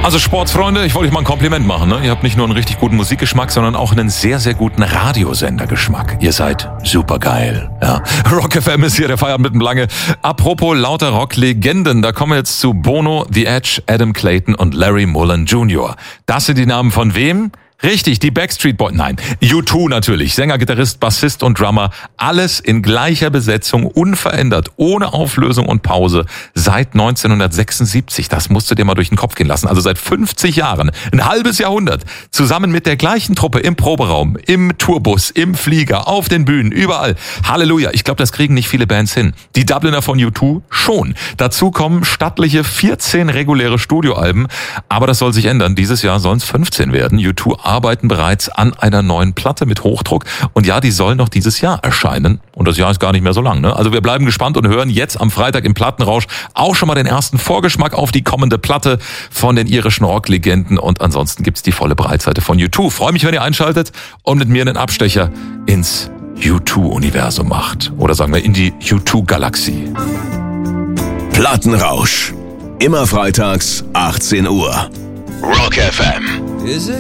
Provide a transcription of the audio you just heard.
Also Sportsfreunde, ich wollte euch mal ein Kompliment machen. Ne? Ihr habt nicht nur einen richtig guten Musikgeschmack, sondern auch einen sehr, sehr guten Radiosendergeschmack. Ihr seid supergeil. Ja. Rock FM ist hier, der Feierabend mitten Lange. Apropos lauter Rocklegenden, da kommen wir jetzt zu Bono, The Edge, Adam Clayton und Larry Mullen Jr. Das sind die Namen von wem? Richtig, die Backstreet Boys. Nein, U2 natürlich. Sänger, Gitarrist, Bassist und Drummer. Alles in gleicher Besetzung, unverändert, ohne Auflösung und Pause. Seit 1976. Das musst du dir mal durch den Kopf gehen lassen. Also seit 50 Jahren. Ein halbes Jahrhundert. Zusammen mit der gleichen Truppe im Proberaum, im Tourbus, im Flieger, auf den Bühnen, überall. Halleluja. Ich glaube, das kriegen nicht viele Bands hin. Die Dubliner von U2 schon. Dazu kommen stattliche 14 reguläre Studioalben. Aber das soll sich ändern. Dieses Jahr sollen es 15 werden. U2 arbeiten bereits an einer neuen Platte mit Hochdruck. Und ja, die soll noch dieses Jahr erscheinen. Und das Jahr ist gar nicht mehr so lang. Ne? Also wir bleiben gespannt und hören jetzt am Freitag im Plattenrausch auch schon mal den ersten Vorgeschmack auf die kommende Platte von den irischen Rocklegenden. Und ansonsten gibt's die volle Breitseite von U2. Freue mich, wenn ihr einschaltet und mit mir einen Abstecher ins U2-Universum macht. Oder sagen wir in die U2-Galaxie. Plattenrausch. Immer freitags 18 Uhr. Rock FM. Is it